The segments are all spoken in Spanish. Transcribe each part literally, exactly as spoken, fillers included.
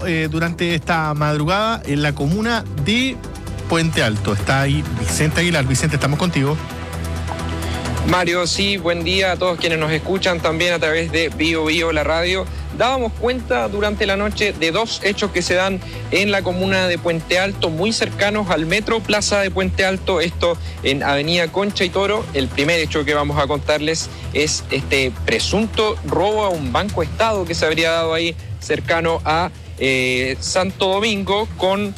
Eh, durante esta madrugada en la comuna de Puente Alto. Está ahí Vicente Aguilar. Vicente, estamos contigo. Mario, sí, buen día a todos quienes nos escuchan también a través de Bio Bio, la radio. Dábamos cuenta durante la noche de dos hechos que se dan en la comuna de Puente Alto, muy cercanos al Metro Plaza de Puente Alto, esto en Avenida Concha y Toro. El primer hecho que vamos a contarles es este presunto robo a un banco Estado que se habría dado ahí cercano a eh, Santo Domingo con,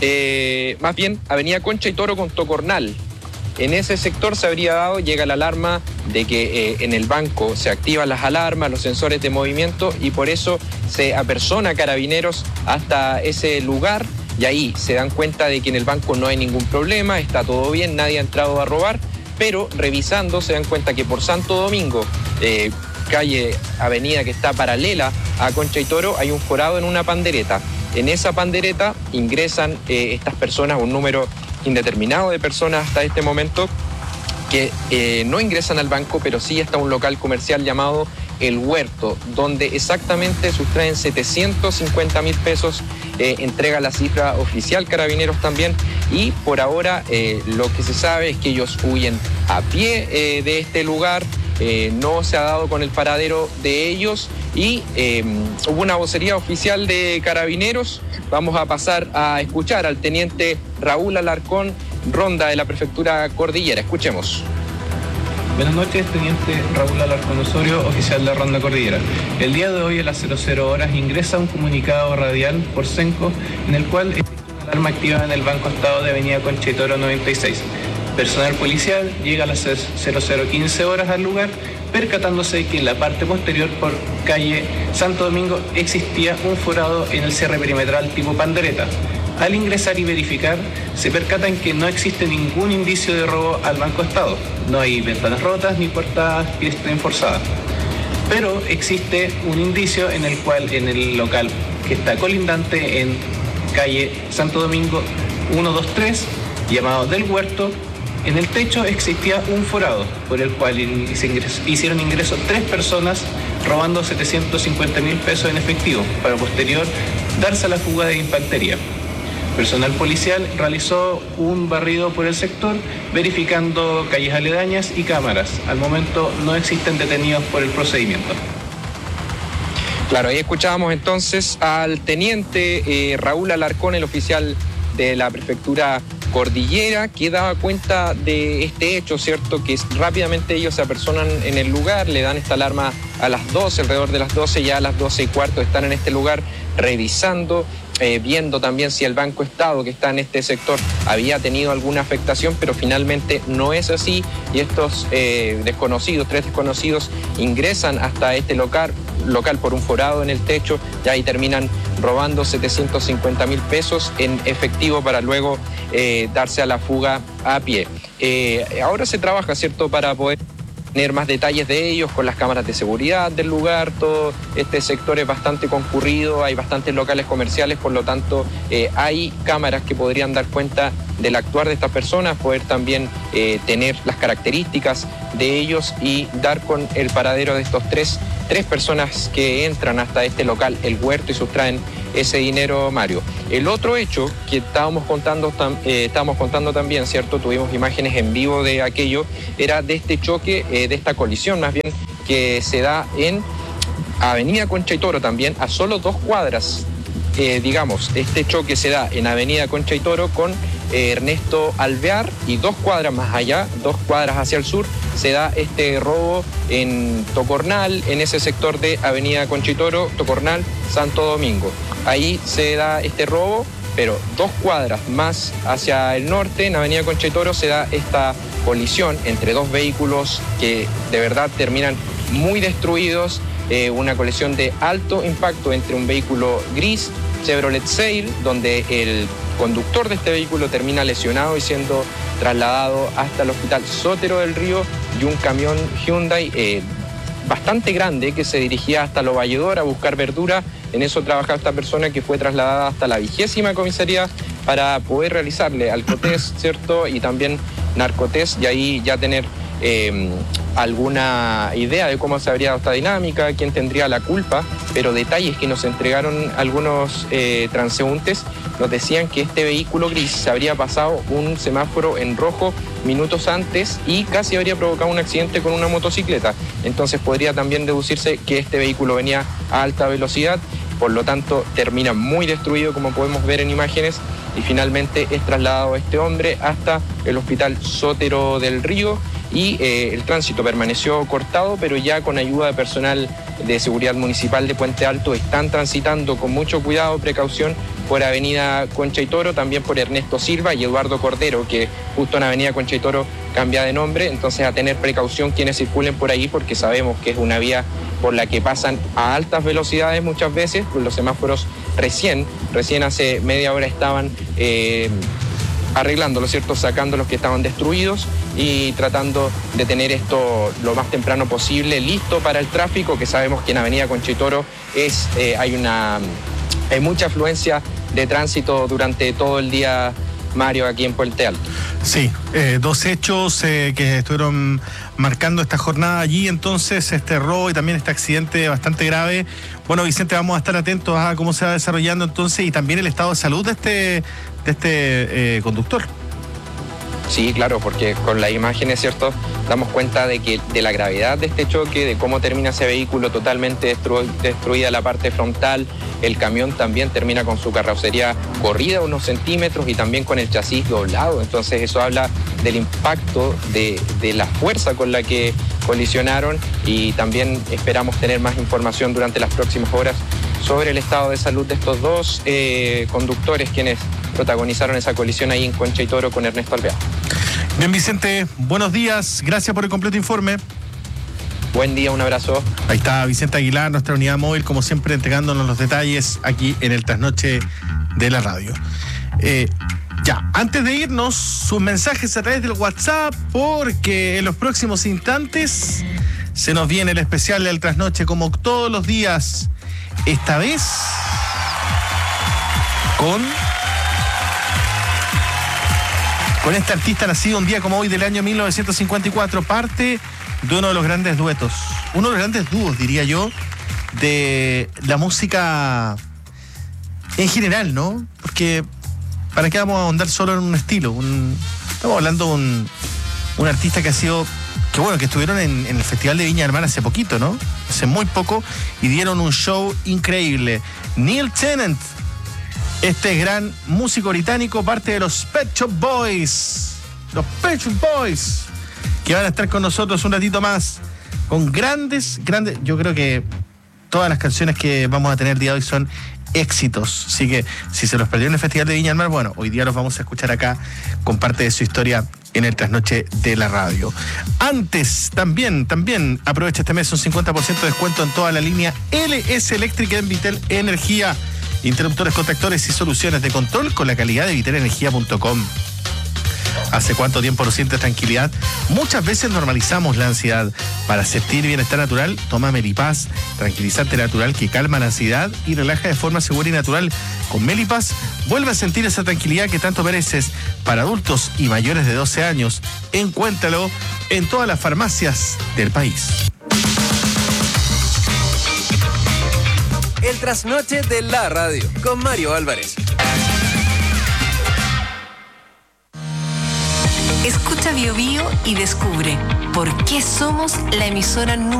eh, más bien, Avenida Concha y Toro con Tocornal. En ese sector se habría dado, llega la alarma de que eh, en el banco se activan las alarmas, los sensores de movimiento, y por eso se apersona Carabineros hasta ese lugar, y ahí se dan cuenta de que en el banco no hay ningún problema, está todo bien, nadie ha entrado a robar, pero revisando se dan cuenta que por Santo Domingo, eh, calle, avenida que está paralela a Concha y Toro, hay un forado en una pandereta. En esa pandereta ingresan eh, estas personas, un número indeterminado de personas hasta este momento, que eh, no ingresan al banco, pero sí está un local comercial llamado El Huerto, donde exactamente sustraen setecientos cincuenta mil pesos, eh, entrega la cifra oficial Carabineros también, y por ahora eh, lo que se sabe es que ellos huyen a pie eh, de este lugar. Eh, no se ha dado con el paradero de ellos y eh, hubo una vocería oficial de Carabineros. Vamos a pasar a escuchar al teniente Raúl Alarcón, ronda de la prefectura Cordillera. Escuchemos. Buenas noches, teniente Raúl Alarcón Osorio, oficial de Ronda Cordillera. El día de hoy a las cero cero horas ingresa un comunicado radial por Senco en el cual existe una alarma activada en el Banco Estado de Avenida Concha y Toro noventa y seis. Personal policial llega a las cero cero quince horas al lugar, percatándose que en la parte posterior por calle Santo Domingo existía un forado en el cierre perimetral tipo pandereta. Al ingresar y verificar, se percatan que no existe ningún indicio de robo al Banco Estado. No hay ventanas rotas ni puertas que estén forzadas. Pero existe un indicio en el cual, en el local que está colindante en calle Santo Domingo ciento veintitrés, llamado Del Huerto, en el techo existía un forado por el cual hicieron ingreso tres personas robando setecientos cincuenta mil pesos en efectivo para posterior darse a la fuga de infantería. Personal policial realizó un barrido por el sector verificando calles aledañas y cámaras. Al momento no existen detenidos por el procedimiento. Claro, ahí escuchábamos entonces al teniente eh, Raúl Alarcón, el oficial de la prefectura Cordillera, que daba cuenta de este hecho, ¿cierto? Que rápidamente ellos se apersonan en el lugar, le dan esta alarma a las doce, alrededor de las doce, ya a las doce y cuarto están en este lugar revisando, eh, viendo también si el Banco Estado que está en este sector había tenido alguna afectación, pero finalmente no es así, y estos eh, desconocidos, tres desconocidos, ingresan hasta este local, local por un forado en el techo, y ahí terminan robando setecientos cincuenta mil pesos en efectivo para luego eh, darse a la fuga a pie. Eh, ahora se trabaja, ¿cierto?, para poder tener más detalles de ellos con las cámaras de seguridad del lugar. Todo este sector es bastante concurrido, hay bastantes locales comerciales, por lo tanto eh, hay cámaras que podrían dar cuenta del actuar de estas personas, poder también eh, tener las características de ellos y dar con el paradero de estos tres, tres personas que entran hasta este local, El Huerto, y sustraen ese dinero, Mario. El otro hecho que estábamos contando, eh, estábamos contando también, ¿cierto? Tuvimos imágenes en vivo de aquello, era de este choque, eh, de esta colisión más bien, que se da en Avenida Concha y Toro también, a solo dos cuadras, eh, digamos, este choque se da en Avenida Concha y Toro con eh, Ernesto Alvear, y dos cuadras más allá, dos cuadras hacia el sur, se da este robo en Tocornal, en ese sector de Avenida Concha y Toro, Tocornal, Santo Domingo. Ahí se da este robo, pero dos cuadras más hacia el norte, en Avenida Concha y Toro, se da esta colisión entre dos vehículos que de verdad terminan muy destruidos, eh, una colisión de alto impacto entre un vehículo gris Chevrolet Sail, donde el conductor de este vehículo termina lesionado y siendo trasladado hasta el Hospital Sotero del Río, y un camión Hyundai eh, bastante grande que se dirigía hasta Lo Valledor a buscar verdura. En eso trabajaba esta persona, que fue trasladada hasta la vigésima comisaría para poder realizarle alcotés, ¿cierto? Y también narcotés, y ahí ya tener eh, alguna idea de cómo se habría dado esta dinámica, quién tendría la culpa, pero detalles que nos entregaron algunos eh, transeúntes nos decían que este vehículo gris se habría pasado un semáforo en rojo minutos antes y casi habría provocado un accidente con una motocicleta. Entonces podría también deducirse que este vehículo venía a alta velocidad, por lo tanto termina muy destruido, como podemos ver en imágenes, y finalmente es trasladado este hombre hasta el Hospital Sotero del Río y eh, el tránsito permaneció cortado, pero ya con ayuda de personal de seguridad municipal de Puente Alto están transitando con mucho cuidado, precaución por Avenida Concha y Toro, también por Ernesto Silva y Eduardo Cordero, que justo en Avenida Concha y Toro cambia de nombre, entonces a tener precaución quienes circulen por ahí, porque sabemos que es una vía por la que pasan a altas velocidades muchas veces, pues los semáforos recién, recién hace media hora estaban eh, arreglándolo, ¿cierto? Sacando los que estaban destruidos y tratando de tener esto lo más temprano posible listo para el tráfico, que sabemos que en Avenida Concha y Toro es, eh, hay, una, hay mucha afluencia de tránsito durante todo el día, Mario, aquí en Puente Alto. Sí, eh, dos hechos eh, que estuvieron marcando esta jornada allí, entonces este robo y también este accidente bastante grave. Bueno, Vicente, vamos a estar atentos a cómo se va desarrollando entonces y también el estado de salud de este, de este eh, conductor. Sí, claro, porque con las imágenes, ¿cierto?, damos cuenta de que de la gravedad de este choque, de cómo termina ese vehículo totalmente destru- destruida la parte frontal. El camión también termina con su carrocería corrida unos centímetros y también con el chasis doblado. Entonces eso habla del impacto, de, de la fuerza con la que colisionaron, y también esperamos tener más información durante las próximas horas sobre el estado de salud de estos dos eh, conductores quienes protagonizaron esa colisión ahí en Concha y Toro con Ernesto Alvear. Bien, Vicente, buenos días, gracias por el completo informe. Buen día, un abrazo. Ahí está Vicente Aguilar, nuestra unidad móvil, como siempre, entregándonos los detalles aquí en el Trasnoche de la radio. Eh, ya, antes de irnos, sus mensajes a través del WhatsApp, porque en los próximos instantes se nos viene el especial del Trasnoche, como todos los días. Esta vez con... con este artista nacido un día como hoy del año mil novecientos cincuenta y cuatro, parte de uno de los grandes duetos, uno de los grandes dúos, diría yo, de la música en general, ¿no? Porque ¿para qué vamos a ahondar solo en un estilo? Un, estamos hablando de un, un artista que ha sido, que bueno, que estuvieron en, en el Festival de Viña del Mar hace poquito, ¿no? Hace muy poco, y dieron un show increíble. Neil Tennant, este gran músico británico, parte de los Pet Shop Boys, los Pet Shop Boys, que van a estar con nosotros un ratito más, con grandes, grandes, yo creo que todas las canciones que vamos a tener el día de hoy son éxitos, así que si se los perdió en el Festival de Viña del Mar, bueno, hoy día los vamos a escuchar acá con parte de su historia en el Trasnoche de la radio. Antes, también, también aprovecha este mes un cincuenta por ciento de descuento en toda la línea L S Eléctrica en Vitel Energía. Interruptores, contactores y soluciones de control con la calidad de vitel energía punto com. ¿Hace cuánto tiempo no sientes tranquilidad? Muchas veces normalizamos la ansiedad. Para sentir bienestar natural, toma Melipaz, tranquilizante natural que calma la ansiedad y relaja de forma segura y natural. Con Melipaz, vuelve a sentir esa tranquilidad que tanto mereces. Para adultos y mayores de doce años, encuéntralo en todas las farmacias del país. El Trasnoche de la radio, con Mario Álvarez. Escucha Bio Bio y descubre por qué somos la emisora número